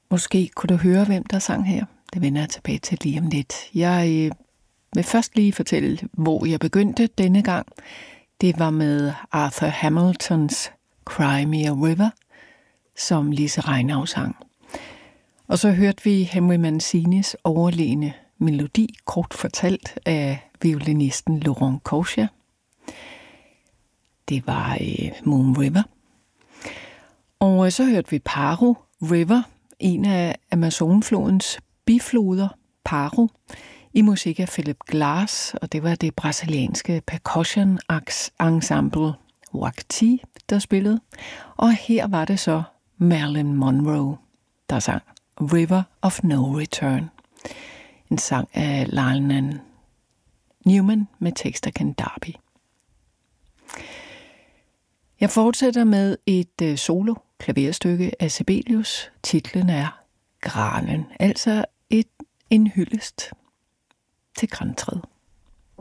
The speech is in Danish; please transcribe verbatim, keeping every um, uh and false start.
Måske kunne du høre, hvem der sang her. Det vender jeg tilbage til lige om lidt. Jeg øh, vil først lige fortælle, hvor jeg begyndte denne gang. Det var med Arthur Hamiltons Cry Me a River, som Lise Reinau sang. Og så hørte vi Henry Mancinis overlegne melodi, kort fortalt af violinisten Laurent Cauchat. Det var øh, Moon River. Og så hørte vi Paro River, en af Amazonflodens bifloder, Paro, i musik af Philip Glass, og det var det brasilianske percussion ensemble Wakti, der spillede. Og her var det så Marilyn Monroe, der sang River of No Return. En sang af Lionel Newman med tekst af Ken Darby. Jeg fortsætter med et solo klaverstykke af Sibelius. Titlen er Granen, altså et, en hyldest til grantræet.